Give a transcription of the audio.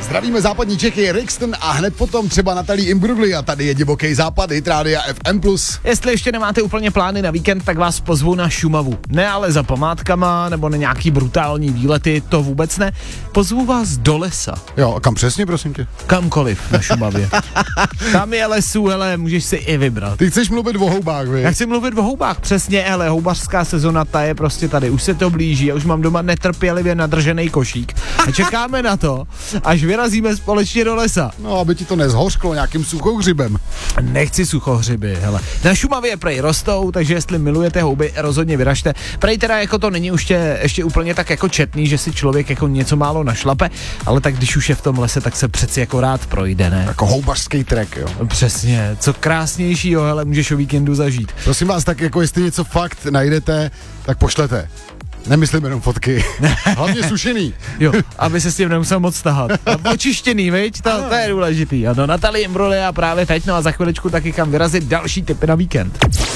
Zdravíme západní Čechy, Rixton a hned potom třeba Natalie Imbruglia. Tady je Divoký západ, hit rádia FM+. Jestli ještě nemáte úplně plány na víkend, tak vás pozvu na Šumavu. Ne ale za památkama nebo na nějaký brutální výlety, to vůbec ne. Pozvu vás do lesa. Jo, a kam přesně, prosím tě? Kamkoliv na Šumavě. Tam je lesů, hele, můžeš si i vybrat. Ty chceš mluvit o houbách, vy? Já chci mluvit o houbách, přesně, hele, houbařská sezona, ta je prostě tady, už se to blíží, já už mám doma netrpělivě nadržený košík a čekáme na to, až vyrazíme společně do lesa. No, aby ti to nezhořklo nějakým suchouhřibem. Nechci suchohřiby, hele. Na Šumavě prej rostou, takže jestli milujete houby, rozhodně vyražte. Prej teda jako to není už ještě úplně tak jako četný, že si člověk jako něco málo našlape, ale tak když už je v tom lese, tak se přeci jako rád projde, ne? Jako houbařský trek, jo. Přesně, co krásnějšího, hele, můžeš o víkendu zažít. Prosím vás, tak jako jestli něco fakt najdete, tak pošlete. Nemyslím jenom fotky. Hlavně sušený. Jo, aby se s tím nemusel moc tahat. Očištěný, viď? To je důležitý. Ano, Natalie Imbruglia právě teď, no a za chviličku taky kam vyrazit další tipy na víkend.